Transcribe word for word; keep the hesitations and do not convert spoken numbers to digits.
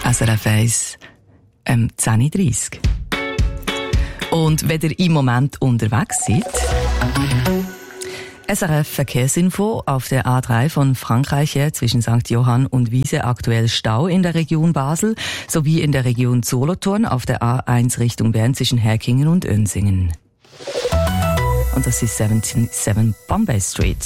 S R F eins, ähm, zehn Uhr dreißig. Und wenn ihr im Moment unterwegs seid, S R F Verkehrsinfo auf der A drei von Frankreich her zwischen Sankt Johann und Wiese aktuell Stau in der Region Basel sowie in der Region Solothurn auf der A eins Richtung Bern zwischen Herkingen und Önsingen. Und das ist siebenundsiebzig Bombay Street.